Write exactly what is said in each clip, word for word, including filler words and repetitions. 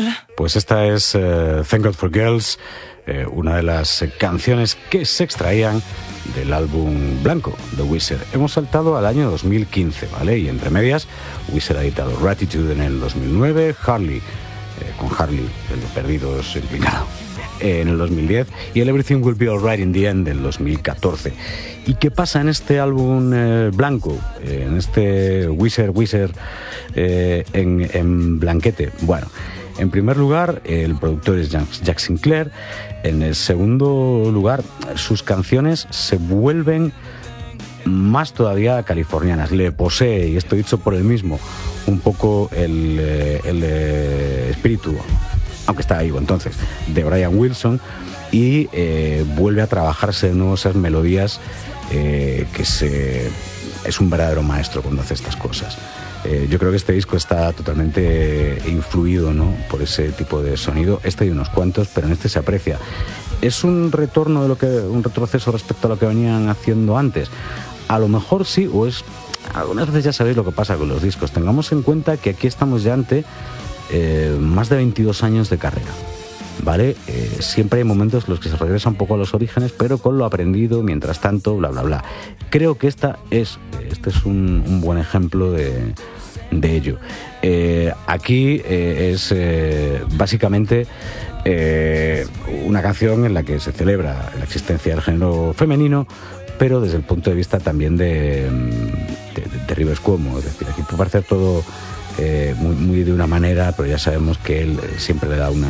Pues esta es uh, Thank God for Girls, eh, una de las canciones que se extraían del álbum blanco de Weezer. Hemos saltado al año dos mil quince, ¿vale? Y entre medias, Weezer ha editado Gratitude en el dos mil nueve, Harley, eh, con Harley, el de Perdidos implicado, eh, en el dos mil diez, y el Everything Will Be Alright in the End del dos mil catorce. ¿Y qué pasa en este álbum eh, blanco? Eh, en este Weezer, Weezer eh, en, en blanquete. Bueno, en primer lugar, el productor es Jack Sinclair. En el segundo lugar, sus canciones se vuelven más todavía californianas. Le posee, y esto dicho por él mismo, un poco el, el, el espíritu, aunque está vivo entonces, de Brian Wilson, y eh, vuelve a trabajarse de nuevo esas melodías eh, que se, es un verdadero maestro cuando hace estas cosas. Eh, yo creo que este disco está totalmente influido, ¿no?, por ese tipo de sonido. Este hay unos cuantos, pero en este se aprecia. ¿Es un retorno de lo que, un retroceso respecto a lo que venían haciendo antes? A lo mejor sí, o es... Algunas veces ya sabéis lo que pasa con los discos. Tengamos en cuenta que aquí estamos ya ante eh, más de veintidós años de carrera, ¿vale? Eh, siempre hay momentos en los que se regresa un poco a los orígenes, pero con lo aprendido, mientras tanto, bla, bla, bla. Creo que esta es, este es un, un buen ejemplo de, de ello. Eh, aquí eh, es eh, básicamente eh, una canción en la que se celebra la existencia del género femenino, pero desde el punto de vista también de, de, de Rivers Cuomo. Es decir, aquí puede parecer todo eh, muy, muy de una manera, pero ya sabemos que él siempre le da una,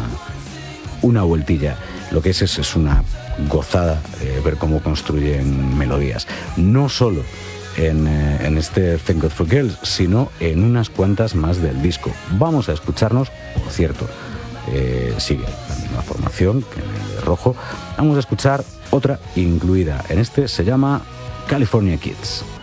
una vueltilla. Lo que es es, es una gozada eh, ver cómo construyen melodías. No solo en, eh, en este Thank God for Girls, sino en unas cuantas más del disco. Vamos a escucharnos, por cierto, eh, sigue la misma formación que en el de rojo. Vamos a escuchar otra incluida. En este se llama California Kids.